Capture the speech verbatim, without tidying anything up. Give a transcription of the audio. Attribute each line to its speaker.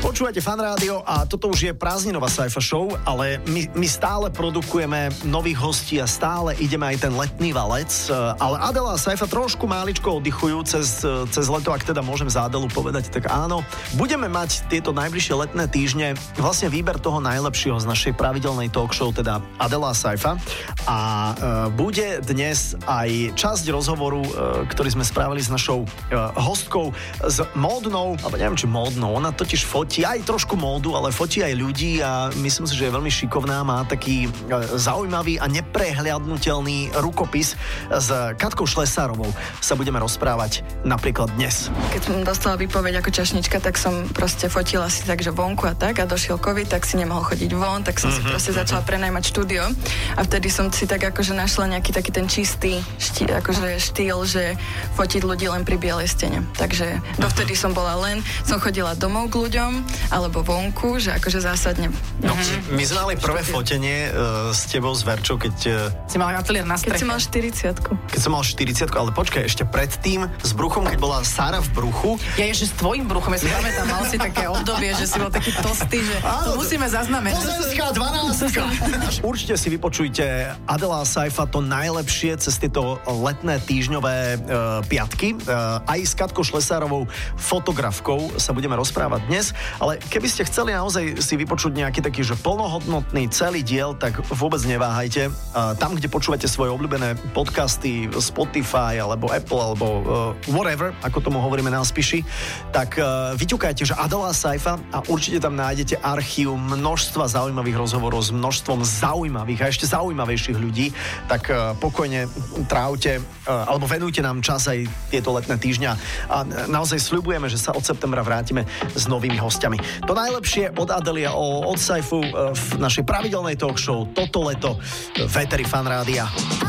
Speaker 1: Počúvate Fan Rádio a toto už je prázdninová Saifa show, ale my, my stále produkujeme nových hostí a stále ideme aj ten letný valec. Ale Adela a Saifa trošku máličko oddychujú cez, cez leto, ak teda môžem za Adelu povedať, tak áno. Budeme mať tieto najbližšie letné týždne vlastne výber toho najlepšieho z našej pravidelnej talk show, teda Adela a Saifa. A e, bude dnes aj časť rozhovoru, e, ktorý sme spravili s našou e, hostkou, s módnou, alebo neviem, či módnou, ona totiž fotí aj trošku módu, ale fotí aj ľudí a myslím si, že je veľmi šikovná, má taký zaujímavý a neprehliadnutelný rukopis. S Katkou Šlesárovou sa budeme rozprávať napríklad dnes.
Speaker 2: Keď som dostala výpoveď ako čašnička, tak som proste fotila si tak, že vonku a tak, a došiel COVID, tak si nemohol chodiť von, tak som mm-hmm. si proste začala prenajmať štúdio a vtedy som si tak akože našla nejaký taký ten čistý ští, akože štýl, že fotiť ľudí len pri bielej stene. Takže dovtedy som bola len, som chodila domov k ľuďom alebo vonku, že akože zásadne.
Speaker 1: No, mm-hmm. My sme mali prvé fotenie uh, s tebou s Verčou, keď... Uh,
Speaker 3: si mal ateliér na streche.
Speaker 2: Keď si mal štyridsiatku.
Speaker 1: Keď som mal štyridsiatku, ale počkaj, ešte predtým s bruchom, keď bola Sára v bruchu.
Speaker 3: Ja ešte s tvojim bruchom, ja si pamätám, mal si také obdobie, že si bol taký tostý, že áno, to musíme zaznamenať.
Speaker 1: Pozemská dvanástka. Určite si vypočujte Adela a Saifa to najlepšie cez tieto letné týždňové uh, piatky. Uh, aj s Katkou Šlesárovou, fotografkou, sa budeme rozprávať dnes, ale keby ste chceli naozaj si vypočuť nejaký taký, že plnohodnotný celý diel, tak vôbec neváhajte. Uh, tam, kde počúvate svoje obľúbené podcasty, Spotify, alebo Apple, alebo uh, whatever, ako tomu hovoríme na Spiši, tak uh, vyťukajte, že Adela a Saifa a určite tam nájdete archív množstva zaujímavých rozhovorov s množstvom zaujímavých a ešte zaujímavejších ľudí, tak uh, pokojne trávte uh, alebo venujte nám čas aj tieto letné týždňa a naozaj sľubujeme, že sa od septembra vrátime s novými hostiami. To najlepšie od Adelia, od Saifu v našej pravidelnej talk show toto leto v éteri Fan Rádia.